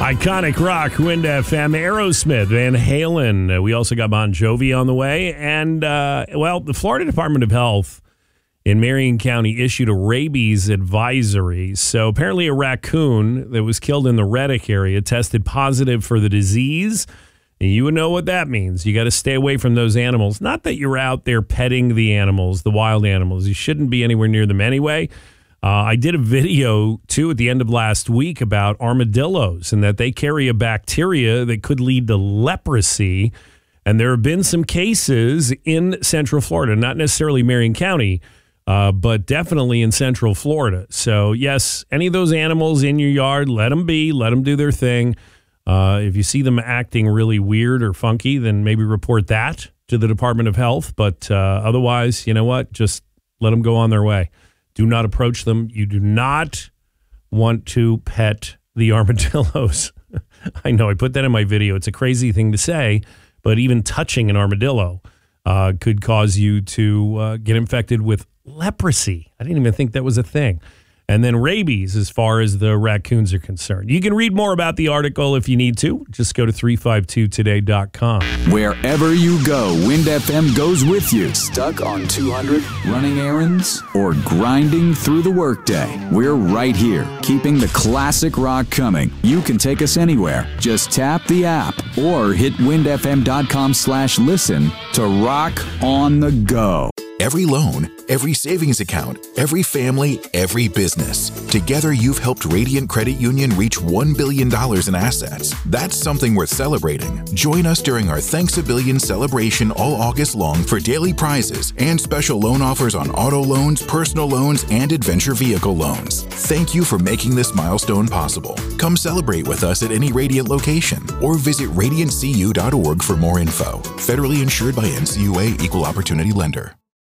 Iconic rock, Wind FM, Aerosmith, Van Halen. We also got Bon Jovi on the way. And, the Florida Department of Health in Marion County issued a rabies advisory. So apparently a raccoon that was killed in the Reddick area tested positive for the disease. And you would know what that means. You got to stay away from those animals. Not that you're out there petting the animals, the wild animals. You shouldn't be anywhere near them anyway. I did a video, too, at the end of last week about armadillos and that they carry a bacteria that could lead to leprosy. And there have been some cases in Central Florida, not necessarily Marion County, but definitely in Central Florida. So, yes, any of those animals in your yard, let them be, let them do their thing. If you see them acting really weird or funky, then maybe report that to the Department of Health. But otherwise, you know what? Just let them go on their way. Do not approach them. You do not want to pet the armadillos. I know, I put that in my video. It's a crazy thing to say, but even touching an armadillo could cause you to get infected with leprosy. I didn't even think that was a thing. And then rabies as far as the raccoons are concerned. You can read more about the article if you need to. Just go to 352today.com. Wherever you go, Wind FM goes with you. Stuck on 200, running errands, or grinding through the workday. We're right here, keeping the classic rock coming. You can take us anywhere. Just tap the app or hit windfm.com/listen to rock on the go. Every loan, every savings account, every family, every business. Together, you've helped Radiant Credit Union reach $1 billion in assets. That's something worth celebrating. Join us during our Thanks a Billion celebration all August long for daily prizes and special loan offers on auto loans, personal loans, and adventure vehicle loans. Thank you for making this milestone possible. Come celebrate with us at any Radiant location or visit radiantcu.org for more info. Federally insured by NCUA, Equal Opportunity Lender.